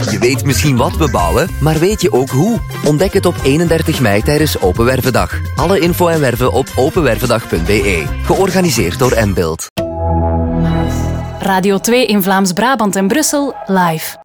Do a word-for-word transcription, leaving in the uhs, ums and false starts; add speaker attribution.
Speaker 1: Je weet misschien wat we bouwen, maar weet je ook hoe? Ontdek het op eenendertig mei tijdens Open Wervendag. Alle info en werven op openwervendag punt b e. Georganiseerd door Mbuild.
Speaker 2: Radio twee in Vlaams-Brabant en Brussel live.